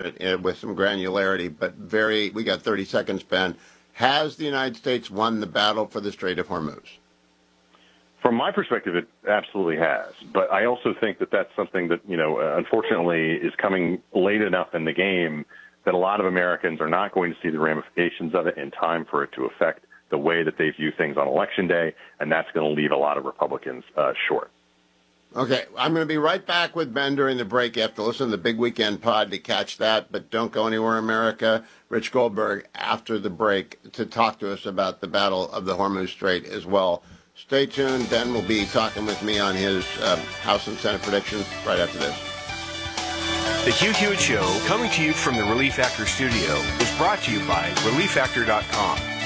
it with some granularity, but we got 30 seconds, Ben. Has the United States won the battle for the Strait of Hormuz? From my perspective, it absolutely has. But I also think that that's something that, unfortunately is coming late enough in the game that a lot of Americans are not going to see the ramifications of it in time for it to affect the way that they view things on Election Day, and that's going to leave a lot of Republicans short. Okay, I'm going to be right back with Ben during the break. You have to listen to the Big Weekend Pod to catch that, but don't go anywhere, America. Rich Goldberg after the break to talk to us about the Battle of the Hormuz Strait as well. Stay tuned. Ben will be talking with me on his House and Senate predictions right after this. The Hugh Hewitt Show, coming to you from the Relief Factor studio, is brought to you by ReliefFactor.com.